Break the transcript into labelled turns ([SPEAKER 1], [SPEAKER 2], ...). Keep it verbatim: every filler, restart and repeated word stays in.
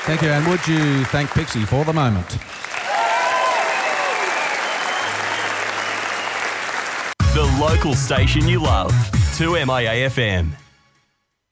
[SPEAKER 1] Thank you, and would you thank Pixie for the moment?
[SPEAKER 2] The local station you love, two M I A F M.